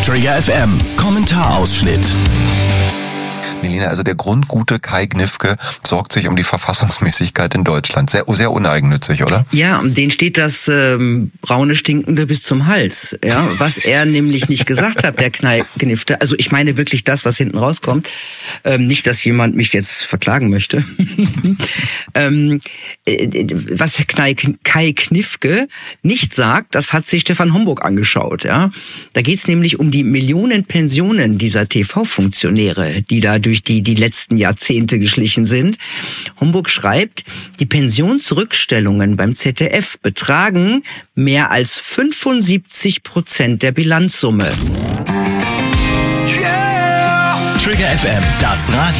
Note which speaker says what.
Speaker 1: Trigger FM Kommentarausschnitt.
Speaker 2: Melina, also der grundgute Kai Gniffke sorgt sich um die Verfassungsmäßigkeit in Deutschland. Sehr, sehr uneigennützig, oder?
Speaker 3: Ja, denen steht das braune Stinkende bis zum Hals. Ja, was er nämlich nicht gesagt hat, der Kai Gniffke. Also ich meine wirklich das, was hinten rauskommt. Nicht, dass jemand mich jetzt verklagen möchte. Was Kai Gniffke nicht sagt, das hat sich Stefan Homburg angeschaut. Ja, da geht's nämlich um die Millionen Pensionen dieser TV-Funktionäre, die da durch die letzten Jahrzehnte geschlichen sind. Homburg schreibt, die Pensionsrückstellungen beim ZDF betragen mehr als 75% der Bilanzsumme.
Speaker 1: Yeah! Trigger FM, das Radio.